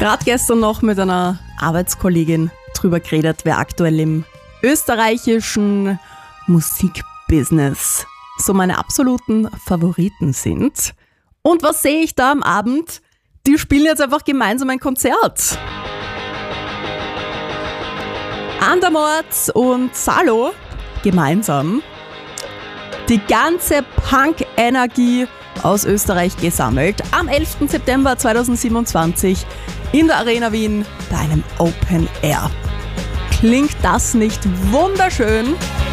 Gerade gestern noch mit einer Arbeitskollegin drüber geredet, wer aktuell im österreichischen Musikbusiness so meine absoluten Favoriten sind. Und was sehe ich da am Abend? Die spielen jetzt einfach gemeinsam ein Konzert. Andermort und Salo gemeinsam. Die ganze Punk-Energie aus Österreich gesammelt. Am 11. September 2027 in der Arena Wien bei einem Open Air. Klingt das nicht wunderschön?